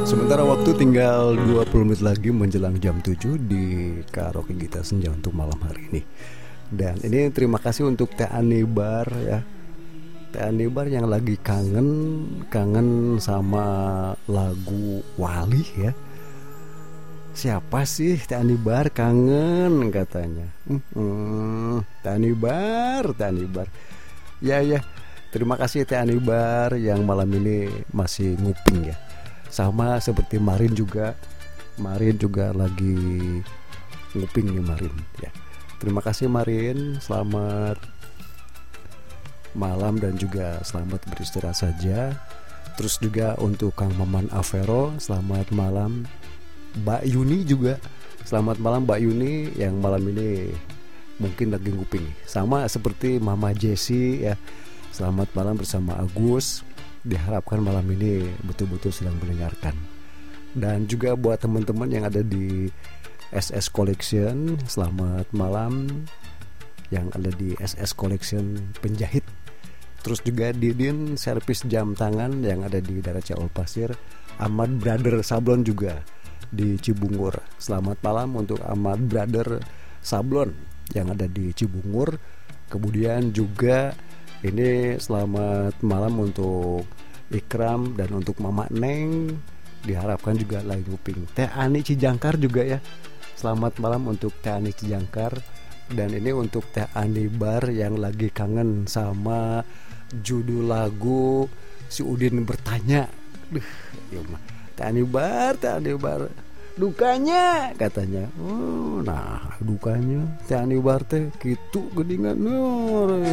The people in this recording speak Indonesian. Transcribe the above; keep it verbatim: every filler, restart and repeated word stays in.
Sementara waktu tinggal dua puluh menit lagi menjelang jam tujuh di Karaoke Gita Senja untuk malam hari ini. Dan ini terima kasih untuk Teh Anibar ya. Teh Anibar yang lagi kangen kangen sama lagu Wali ya. Siapa sih Teh Anibar kangen katanya. Hmm, Teh Anibar, Teh Anibar. Ya ya. Terima kasih Teh Anibar yang malam ini masih nguping ya. Sama seperti Marin juga. Marin juga lagi nguping nih Marin ya. Terima kasih Marin, selamat malam dan juga selamat beristirahat saja. Terus juga untuk Kang Maman Avero, selamat malam. Mbak Yuni juga, selamat malam Mbak Yuni yang malam ini mungkin lagi nguping. Sama seperti Mama Jessie ya. Selamat malam bersama Agus. Diharapkan malam ini betul-betul sedang mendengarkan. Dan juga buat teman-teman yang ada di S S Collection, selamat malam. Yang ada di S S Collection penjahit. Terus juga Didin servis jam tangan yang ada di daerah Ciaul Pasir. Ahmad Brother Sablon juga di Cibungur. Selamat malam untuk Ahmad Brother Sablon yang ada di Cibungur. Kemudian juga ini selamat malam untuk Ikram dan untuk Mama Neng. Diharapkan juga lagi nguping. Teh Ani Cijangkar juga ya. Selamat malam untuk Teh Ani Cijangkar. Dan ini untuk Teh Anibar yang lagi kangen sama judul lagu Si Udin Bertanya. Duh, ya mah. Teh Anibar, Teh Anibar. Dukanya katanya. Oh, nah, dukanya Teh Anibar teh kitu gedingan.